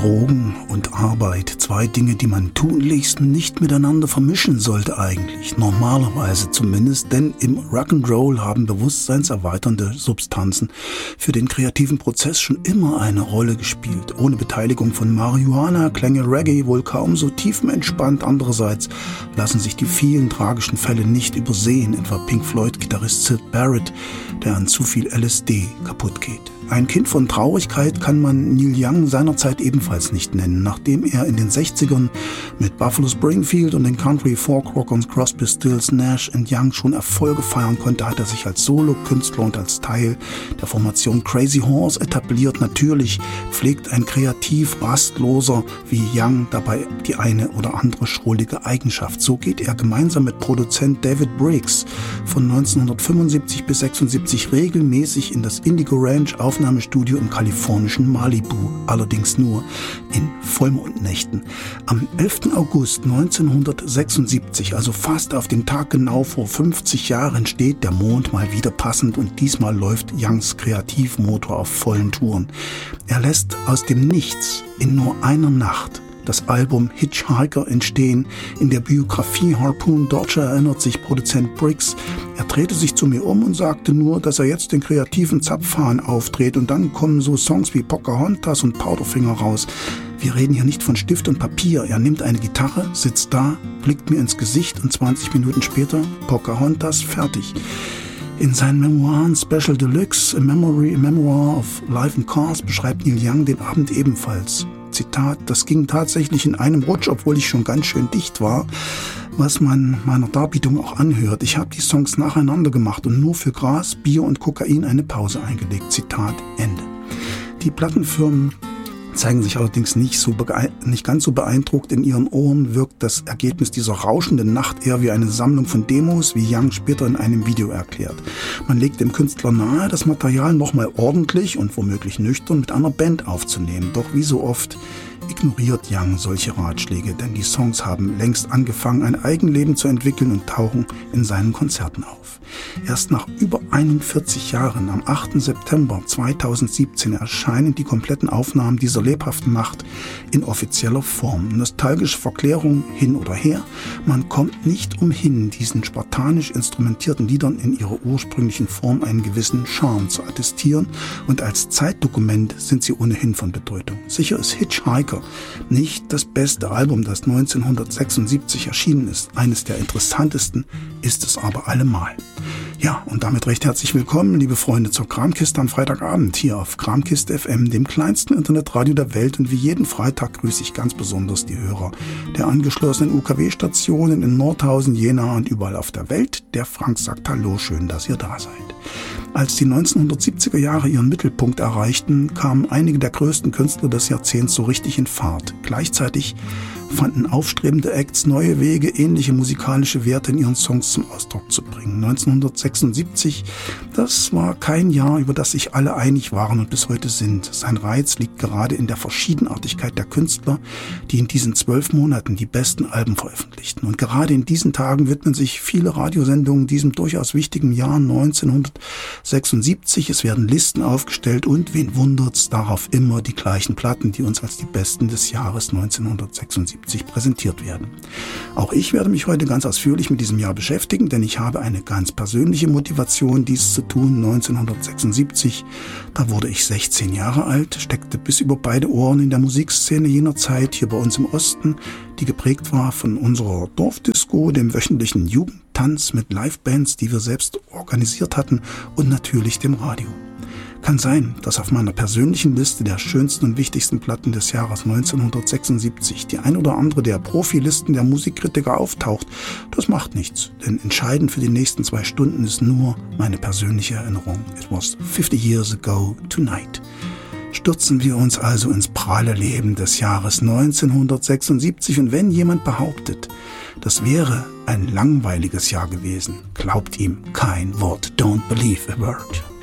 Drogen und Arbeit, zwei Dinge, die man tunlichst nicht miteinander vermischen sollte eigentlich, normalerweise zumindest, denn im Rock'n'Roll haben bewusstseinserweiternde Substanzen für den kreativen Prozess schon immer eine Rolle gespielt. Ohne Beteiligung von Marihuana klänge Reggae wohl kaum so tiefenentspannt. Andererseits lassen sich die vielen tragischen Fälle nicht übersehen, etwa Pink Floyd-Gitarrist Syd Barrett, der an zu viel LSD kaputt geht. Ein Kind von Traurigkeit kann man Neil Young seinerzeit ebenfalls nicht nennen. Nachdem er in den 60ern mit Buffalo Springfield und den Country-Folk-Rockern Crosby, Stills, Nash & Young schon Erfolge feiern konnte, hat er sich als Solo-Künstler und als Teil der Formation Crazy Horse etabliert. Natürlich pflegt ein kreativ rastloser wie Young dabei die eine oder andere schrullige Eigenschaft. So geht er gemeinsam mit Produzent David Briggs von 1975 bis 76 regelmäßig in das Indigo Ranch Aufnahmestudio im kalifornischen Malibu, allerdings nur in Vollmondnächten. Am 11. August 1976, also fast auf den Tag genau vor 50 Jahren, steht der Mond mal wieder passend und diesmal läuft Youngs Kreativmotor auf vollen Touren. Er lässt aus dem Nichts in nur einer Nacht das Album Hitchhiker entstehen. In der Biografie Harpoon Dodger erinnert sich Produzent Briggs, er drehte sich zu mir um und sagte nur, dass er jetzt den kreativen Zapfhahn aufdreht und dann kommen so Songs wie Pocahontas und Powderfinger raus. Wir reden hier nicht von Stift und Papier. Er nimmt eine Gitarre, sitzt da, blickt mir ins Gesicht und 20 Minuten später Pocahontas fertig. In seinen Memoiren Special Deluxe, A Memoir of Life and Cars, beschreibt Neil Young den Abend ebenfalls. Zitat, das ging tatsächlich in einem Rutsch, obwohl ich schon ganz schön dicht war, was man meiner Darbietung auch anhört. Ich habe die Songs nacheinander gemacht und nur für Gras, Bier und Kokain eine Pause eingelegt. Zitat, Ende. Die Plattenfirmen zeigen sich allerdings nicht ganz so beeindruckt. In ihren Ohren wirkt das Ergebnis dieser rauschenden Nacht eher wie eine Sammlung von Demos, wie Young später in einem Video erklärt. Man legt dem Künstler nahe, das Material nochmal ordentlich und womöglich nüchtern mit einer Band aufzunehmen. Doch wie so oft ignoriert Young solche Ratschläge, denn die Songs haben längst angefangen, ein Eigenleben zu entwickeln und tauchen in seinen Konzerten auf. Erst nach über 41 Jahren, am 8. September 2017, erscheinen die kompletten Aufnahmen dieser lebhaften Nacht in offizieller Form. Nostalgische Verklärung hin oder her, man kommt nicht umhin, diesen spartanisch instrumentierten Liedern in ihrer ursprünglichen Form einen gewissen Charme zu attestieren und als Zeitdokument sind sie ohnehin von Bedeutung. Sicher ist Hitchhiker nicht das beste Album, das 1976 erschienen ist. Eines der interessantesten ist es aber allemal. Ja, und damit recht herzlich willkommen, liebe Freunde, zur Kramkiste am Freitagabend hier auf Kramkiste FM, dem kleinsten Internetradio der Welt. Und wie jeden Freitag grüße ich ganz besonders die Hörer der angeschlossenen UKW-Stationen in Nordhausen, Jena und überall auf der Welt. Der Frank sagt Hallo, schön, dass ihr da seid. Als die 1970er Jahre ihren Mittelpunkt erreichten, kamen einige der größten Künstler des Jahrzehnts so richtig in Fahrt. Gleichzeitig fanden aufstrebende Acts neue Wege, ähnliche musikalische Werte in ihren Songs zum Ausdruck zu bringen. 1976, das war kein Jahr, über das sich alle einig waren und bis heute sind. Sein Reiz liegt gerade in der Verschiedenartigkeit der Künstler, die in diesen 12 Monaten die besten Alben veröffentlichten. Und gerade in diesen Tagen widmen sich viele Radiosendungen diesem durchaus wichtigen Jahr 1976. Es werden Listen aufgestellt und, wen wundert's, darauf immer die gleichen Platten, die uns als die besten des Jahres 1976 präsentiert werden. Auch ich werde mich heute ganz ausführlich mit diesem Jahr beschäftigen, denn ich habe eine ganz persönliche Motivation, dies zu tun. 1976, da wurde ich 16 Jahre alt, steckte bis über beide Ohren in der Musikszene jener Zeit hier bei uns im Osten, die geprägt war von unserer Dorfdisco, dem wöchentlichen Jugendtanz mit Livebands, die wir selbst organisiert hatten und natürlich dem Radio. Kann sein, dass auf meiner persönlichen Liste der schönsten und wichtigsten Platten des Jahres 1976 die ein oder andere der Profilisten der Musikkritiker auftaucht. Das macht nichts, denn entscheidend für die nächsten 2 Stunden ist nur meine persönliche Erinnerung. It was 50 years ago tonight. Stürzen wir uns also ins pralle Leben des Jahres 1976 und wenn jemand behauptet, das wäre ein langweiliges Jahr gewesen, glaubt ihm kein Wort. Don't believe a word.